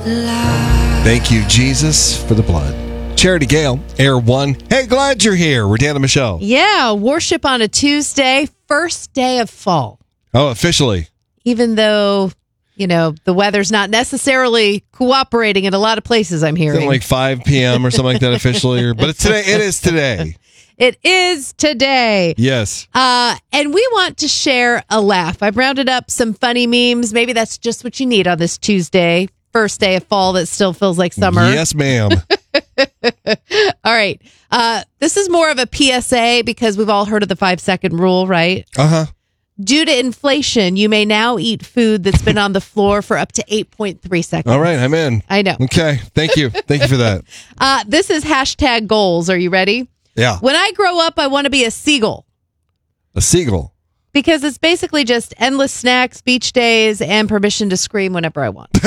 Thank you, Jesus, for the blood. Charity Gale, Air One. Hey, glad you're here. We're Dan and Michelle. Yeah, worship on a Tuesday, first day of fall. Oh, officially. Even though, the weather's not necessarily cooperating in a lot of places, I'm hearing. It's like 5 p.m. or something like that officially. But it's today. It is today. It is today. Yes. And we want to share a laugh. I've rounded up some funny memes. Maybe that's just what you need on this Tuesday, first day of fall that still feels like summer. Yes, ma'am. All right. This is more of a PSA because we've all heard of the 5-second rule, right? Uh-huh. Due to inflation, you may now eat food that's been on the floor for up to 8.3 seconds. All right, I'm in. I know. Okay, thank you. Thank you for that. This is hashtag goals. Are you ready? Yeah. When I grow up, I want to be a seagull. A seagull. Because it's basically just endless snacks, beach days, and permission to scream whenever I want.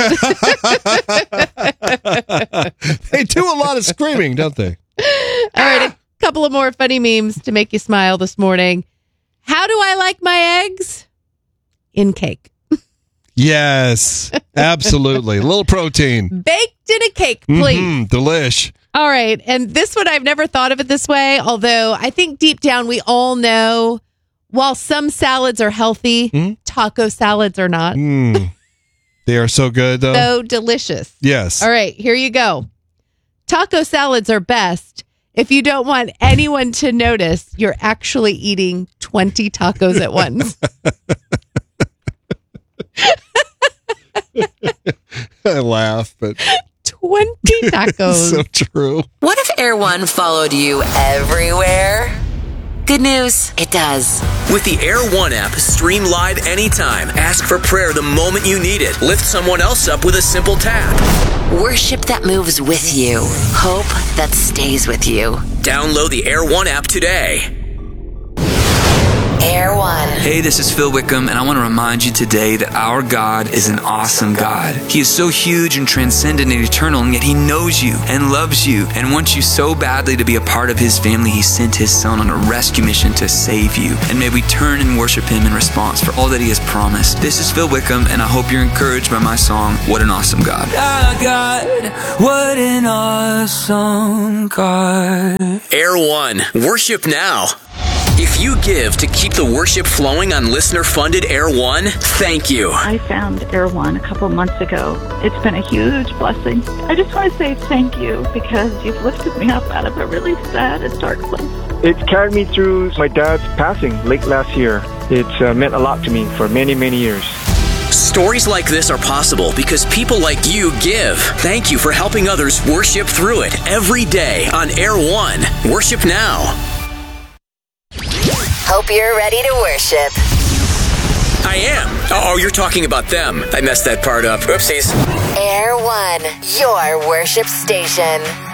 They do a lot of screaming, don't they? All right, a couple of more funny memes to make you smile this morning. How do I like my eggs? In cake. Yes, absolutely. A little protein. Baked in a cake, please. Delish. All right, and this one, I've never thought of it this way, although I think deep down we all know while some salads are healthy, taco salads are not. They are so good, though. So delicious. Yes. All right, here you go. Taco salads are best if you don't want anyone to notice you're actually eating 20 tacos at once. I laugh, but 20 tacos. so true. What if Air One followed you everywhere? Good news, it does. With the Air One app, stream live anytime. Ask for prayer the moment you need it. Lift someone else up with a simple tap. Worship that moves with you. Hope that stays with you. Download the Air One app today. Air One. Hey, this is Phil Wickham, and I want to remind you today that our God is an awesome God. He is so huge and transcendent and eternal, and yet He knows you and loves you and wants you so badly to be a part of His family. He sent His Son on a rescue mission to save you. And may we turn and worship Him in response for all that He has promised. This is Phil Wickham, and I hope you're encouraged by my song, What an Awesome God. Our God, what an awesome God. Air One. Worship now. If you give to keep the worship flowing on listener-funded Air One, thank you. I found Air One a couple months ago. It's been a huge blessing. I just want to say thank you because you've lifted me up out of a really sad and dark place. It's carried me through my dad's passing late last year. It's meant a lot to me for many, many years. Stories like this are possible because people like you give. Thank you for helping others worship through it every day on Air One. Worship now. Hope you're ready to worship. I am. Oh, you're talking about them. I messed that part up. Oopsies. Air One, your worship station.